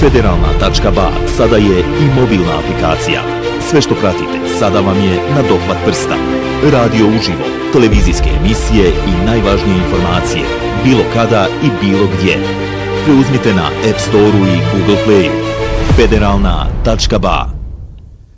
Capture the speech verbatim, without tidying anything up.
Federalna tačka ba sada je i mobilna aplikacija. Sve što pratite sada vam je na dohvat prsta. Radio uživo, televizijske emisije i najvažnije informacije, bilo kada i bilo gdje. Preuzmite na App Store-u i Google Play. Federalna tačka ba